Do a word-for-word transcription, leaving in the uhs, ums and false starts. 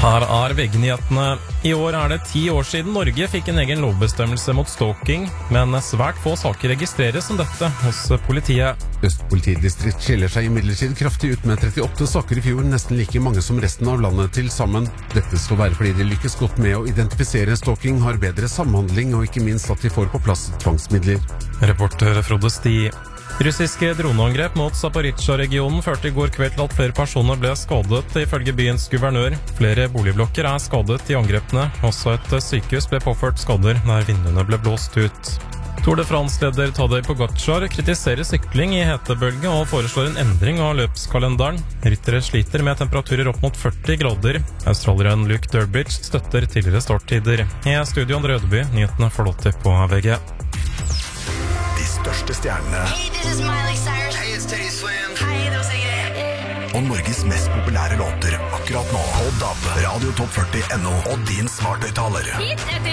Her er V G-nyhetene. I år er det ti år siden Norge fikk en egen lovbestemmelse mot stalking, men svært få saker registreres som dette hos politiet. Øst politidistrikt skiller seg imidlertid kraftig ut med trettiåtte saker i fjor, nesten like mange som resten av landet til sammen. Dette skal være fordi de lykkes godt med å identifisere stalking, har bedre samhandling og ikke minst at de får på plass tvangsmidler. Reporter Frode Sti. Russiske droneangrep mot Zaporizjzja-regionen førte i går kveld til at flere personer ble skadet, ifølge byens guvernør. Flere boligblokker er skadet i angrepene. Også et sykehus ble påført skader der vinduene ble blåst ut. Tour de France-leder Tadej Pogačar kritiserer sykling i hetebølge og foreslår en endring av løpskalenderen. Ryttere sliter med temperaturer opp mot førti grader. Australieren Luke Durbridge støtter tidligere starttider. I studio Andre Rødeby, nyhetene får låter på V G. Største stjernene. Hey, this is Miley Cyrus. Hey, it's Teddy Swims. Hei, det var sikkert. Og Norges mest populære låter akkurat nå. På D A B, Radio Topp førti punktum no og din smarthøyttaler. Hit etter